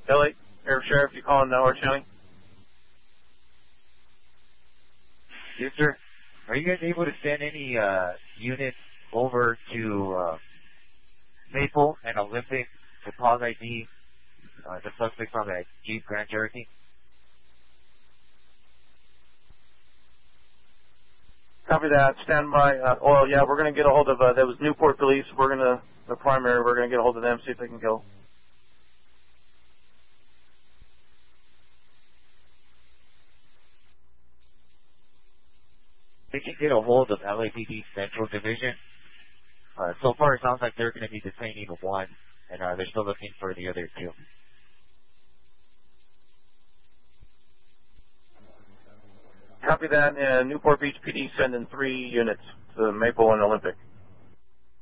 Billy, Sheriff, you calling Orange County? Yes, sir. Are you guys able to send any units over to Maple and Olympic to pause ID the suspect from that Jeep Grand Cherokee? Copy that. Stand by. We're going to get a hold of, that was Newport Police. We're going to get a hold of them, see if they can go. They can get a hold of LAPD Central Division. So far, it sounds like they're going to be detaining one, and they're still looking for the other two. Copy that. Newport Beach PD sending 3 units to Maple and Olympic.